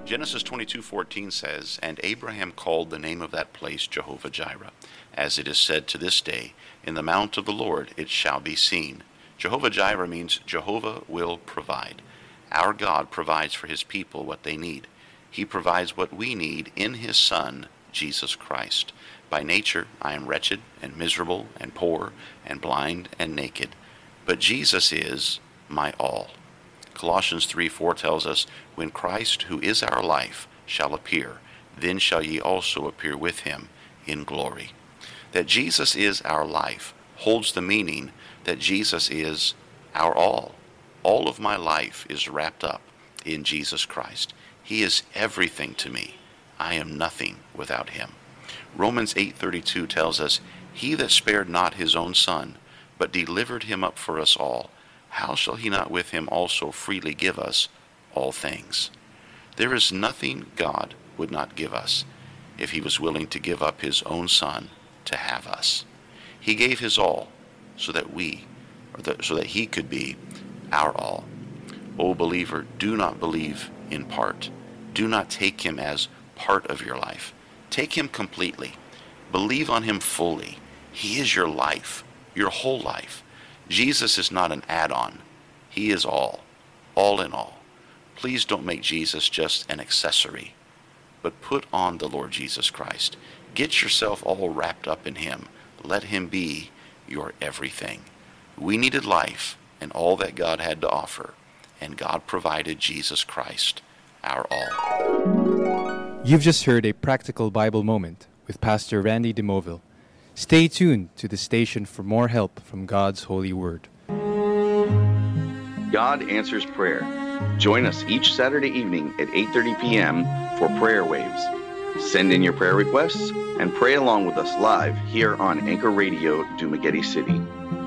Genesis 22:14 says, "And Abraham called the name of that place Jehovah-Jireh, as it is said to this day, in the mount of the Lord it shall be seen." Jehovah-Jireh means Jehovah will provide. Our God provides for his people what they need. He provides what we need in his Son, Jesus Christ. By nature, I am wretched and miserable and poor and blind and naked. But Jesus is my all. Colossians 3:4 tells us, "When Christ, who is our life, shall appear, then shall ye also appear with him in glory." That Jesus is our life holds the meaning that Jesus is our all. All of my life is wrapped up in Jesus Christ. He is everything to me. I am nothing without him. Romans 8:32 tells us, "He that spared not his own son, but delivered him up for us all, how shall he not with him also freely give us all things?" There is nothing God would not give us if he was willing to give up his own son to have us. He gave his all so that he could be our all. O believer, do not believe in part. Do not take him as part of your life. Take him completely. Believe on him fully. He is your life, your whole life. Jesus is not an add-on. He is all in all. Please don't make Jesus just an accessory, but put on the Lord Jesus Christ. Get yourself all wrapped up in him. Let him be your everything. We needed life and all that God had to offer, and God provided Jesus Christ, our all. You've just heard a practical Bible moment with Pastor Randy DeMoville. Stay tuned to the station for more help from God's holy word. God answers prayer. Join us each Saturday evening at 8:30 p.m. for Prayer Waves. Send in your prayer requests and pray along with us live here on Anchor Radio, Dumaguete City.